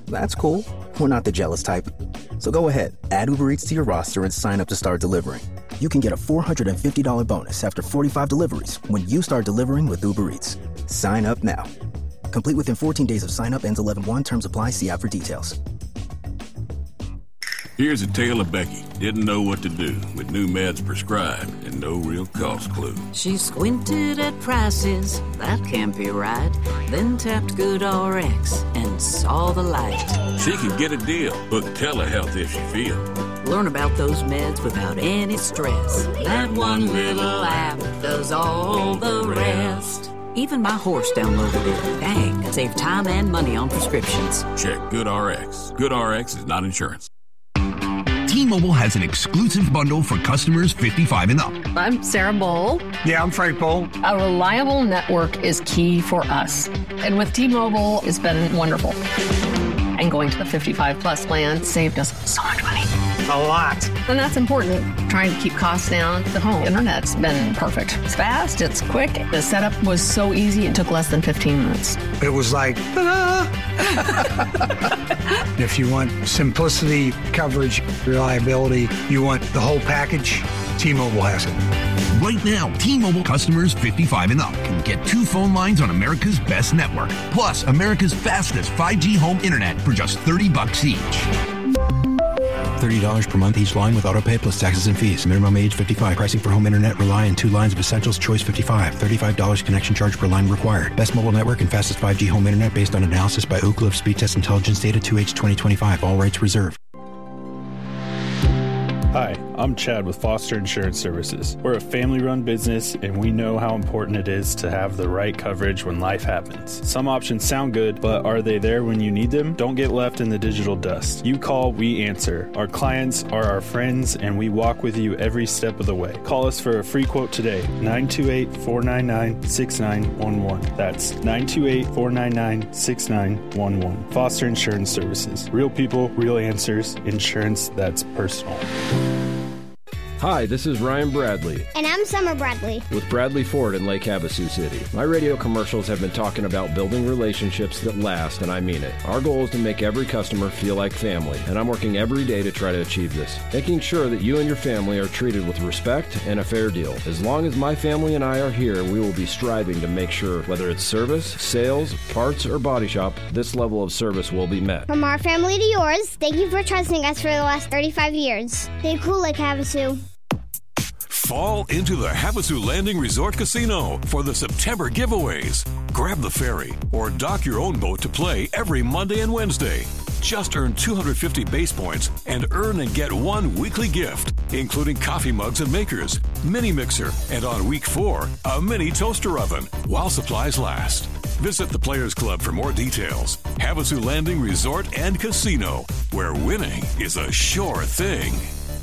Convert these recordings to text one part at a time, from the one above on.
That's cool. We're not the jealous type. So go ahead, add Uber Eats to your roster and sign up to start delivering. You can get a $450 bonus after 45 deliveries when you start delivering with Uber Eats. Sign up now. Complete within 14 days of sign up. Ends 11/1. Terms apply. See app for details. Here's a tale of Becky. Didn't know what to do with new meds prescribed and no real cost clue. She squinted at prices, that can't be right. Then tapped GoodRx and saw the light. She can get a deal. Book telehealth if she feels. Learn about those meds without any stress. That one little app does all the rest. Even my horse downloaded it. Dang, save time and money on prescriptions. Check GoodRx. GoodRx is not insurance. T-Mobile has an exclusive bundle for customers 55 and up. I'm Sarah Bowl. Yeah, I'm Frank Bowl. A reliable network is key for us. And with T-Mobile, it's been wonderful. And going to the 55-plus plan saved us so much money. A lot. And that's important. Trying to keep costs down. The home internet's been perfect. It's fast, it's quick. The setup was so easy, it took less than 15 minutes. It was like, ta-da! If you want simplicity, coverage, reliability, you want the whole package, T-Mobile has it. Right now, T-Mobile customers 55 and up can get 2 phone lines on America's best network, plus America's fastest 5G home internet for just $30 each. $30 per month each line with autopay plus taxes and fees. Minimum age 55. Pricing for home internet rely on 2 lines of Essentials Choice 55. $35 connection charge per line required. Best mobile network and fastest 5G home internet based on analysis by Oak Cliff Speed Test Intelligence Data 2H 2025. All rights reserved. Hi, I'm Chad with Foster Insurance Services. We're a family-run business, and we know how important it is to have the right coverage when life happens. Some options sound good, but are they there when you need them? Don't get left in the digital dust. You call, we answer. Our clients are our friends, and we walk with you every step of the way. Call us for a free quote today, 928-499-6911. That's 928-499-6911. Foster Insurance Services. Real people, real answers. Insurance that's personal. Hi, this is Ryan Bradley. And I'm Summer Bradley. With Bradley Ford in Lake Havasu City. My radio commercials have been talking about building relationships that last, and I mean it. Our goal is to make every customer feel like family, and I'm working every day to try to achieve this. Making sure that you and your family are treated with respect and a fair deal. As long as my family and I are here, we will be striving to make sure, whether it's service, sales, parts, or body shop, this level of service will be met. From our family to yours, thank you for trusting us for the last 35 years. Stay cool, Lake Havasu. Fall into the Havasu Landing Resort Casino for the September giveaways. Grab the ferry or dock your own boat to play every Monday and Wednesday. Just earn 250 base points and earn and get 1 weekly gift, including coffee mugs and makers, mini mixer, and on week 4, a mini toaster oven, while supplies last. Visit the Players Club for more details. Havasu Landing Resort and Casino, where winning is a sure thing.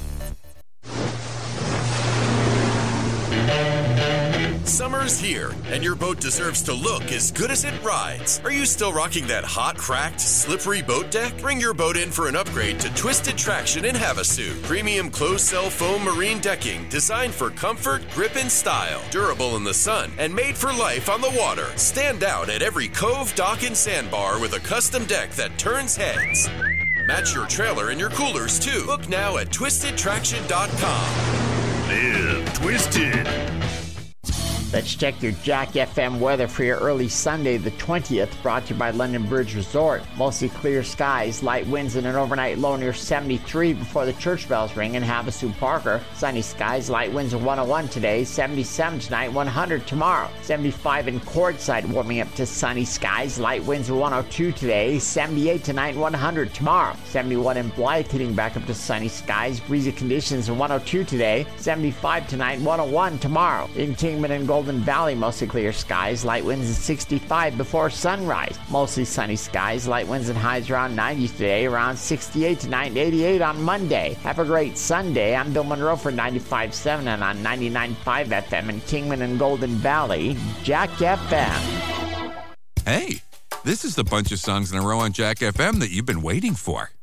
Summer's here, and your boat deserves to look as good as it rides. Are you still rocking that hot, cracked, slippery boat deck? Bring your boat in for an upgrade to Twisted Traction in Havasu. Premium closed-cell foam marine decking designed for comfort, grip, and style. Durable in the sun and made for life on the water. Stand out at every cove, dock, and sandbar with a custom deck that turns heads. Match your trailer and your coolers, too. Book now at TwistedTraction.com. Live Twisted. Let's check your Jack FM weather for your early Sunday, the 20th, brought to you by London Bridge Resort. Mostly clear skies, light winds, and an overnight low near 73 before the church bells ring in Havasu Parker. Sunny skies, light winds of 101 today, 77 tonight, 100 tomorrow. 75 in Quartzsite, warming up to sunny skies, light winds of 102 today, 78 tonight, 100 tomorrow. 71 in Blythe, hitting back up to sunny skies, breezy conditions of 102 today, 75 tonight, 101 tomorrow. In Kingman and Golden Valley, mostly clear skies, light winds at 65 before sunrise. Mostly sunny skies, light winds and highs around 90 today, around 68 tonight, and 88 on Monday. Have a great Sunday. I'm Bill Monroe for 95.7 and on 99.5 FM in Kingman and Golden Valley, Jack FM. Hey, this is the bunch of songs in a row on Jack FM that you've been waiting for.